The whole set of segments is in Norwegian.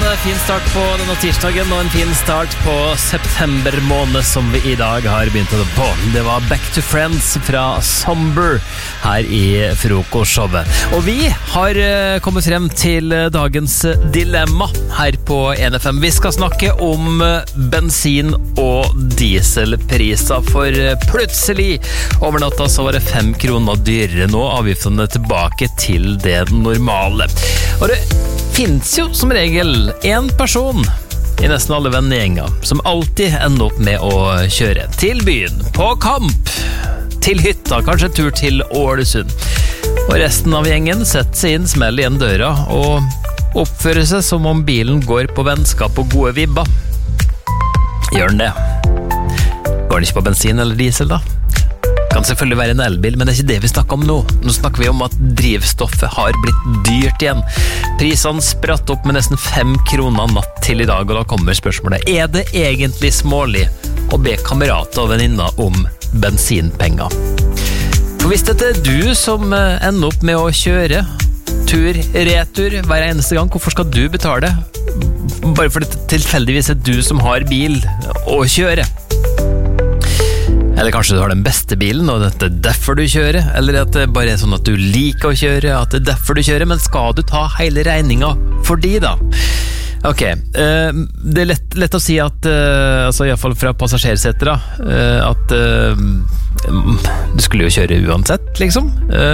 fin start på denne tirsdagen og en fin start på september måned som vi i dag har begynt å på. Det var Back to Friends fra Somber her i frokostshowet. Og vi har kommet frem til dagens dilemma her på NFM. Vi skal snakke om bensin- og dieselpriser, for plutselig over natta så var det 5 kroner dyrere nå, avgiftene tilbake til det normale. Og det finnes jo som regel en person i nesten alle vennegjenger som alltid ender opp med å kjøre til byen, på kamp, til hytta, kanskje tur til Ålesund. Og resten av gjengen setter seg inn, smeller igjen døra og oppfører seg som om bilen går på vennskap og gode vibber. Gjør den det? Går den ikke på bensin eller diesel da? Kan selvfølgelig være en elbil, men det er ikke det vi snakker om nå. Nå snakker vi om at drivstoffet har blitt dyrt igjen. Prisene spratt opp med nesten 5 kroner natt til i dag, og da kommer spørsmålet: er det egentlig smålig å be kamerater og venninner om bensinpenger? For hvis det er du som ender opp med å kjøre tur-retur hver eneste gang, hvorfor skal du betale? Bare fordi det tilfeldigvis er du som har bil å kjøre. Eller kanskje du har den beste bilen, og det er derfor du kjører. Eller at det bare er sånn at du liker å kjøre, at det er derfor du kjører. Men skal du ta hele regningen for de da? Ok, det er lett å si at, altså i hvert fall fra passasjersetter da, at du skulle jo kjøre uansett, liksom.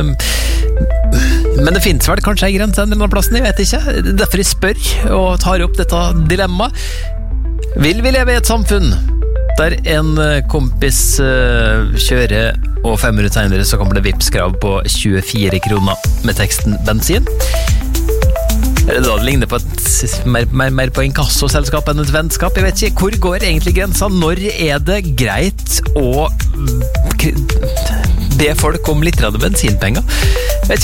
Men det finnes vel kanskje en grense en eller annen plassen, jeg vet ikke. Derfor jeg spør og tar opp dette dilemmaet. Vil vi leve i et samfunn der en kompis kjører, og 5 minutter senere så kommer det Vipps-krav på 24 kroner med teksten bensin? Er det da det ligner på mer på inkassoselskap enn et vennskap? Jeg vet ikke, hvor går egentlig grensa? Når er det greit å be folk om litt av bensinpenger?